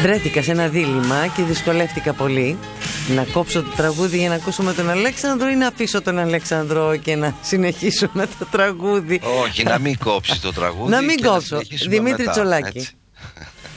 Βρέθηκα σε ένα δίλημμα και δυσκολεύτηκα πολύ. Να κόψω το τραγούδι για να ακούσουμε τον Αλέξανδρο ή να αφήσω τον Αλέξανδρο και να συνεχίσω με το τραγούδι. Όχι, να μην κόψει το τραγούδι. Να μην κόψω. Δημήτρη Τσολάκη.